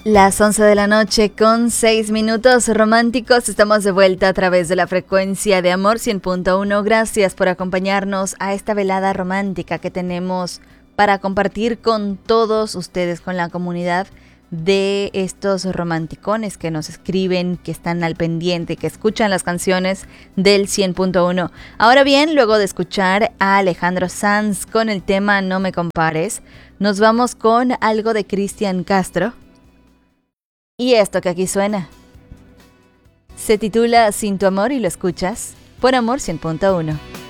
Las 11 de la noche con 6 minutos románticos. Estamos de vuelta a través de la frecuencia de Amor 100.1. Gracias por acompañarnos a esta velada romántica que tenemos para compartir con todos ustedes, con la comunidad de estos romanticones que nos escriben, que están al pendiente, que escuchan las canciones del 100.1. Ahora bien, luego de escuchar a Alejandro Sanz con el tema No me compares, nos vamos con algo de Cristian Castro. Y esto que aquí suena se titula Sin tu amor y lo escuchas por Amor 100.1.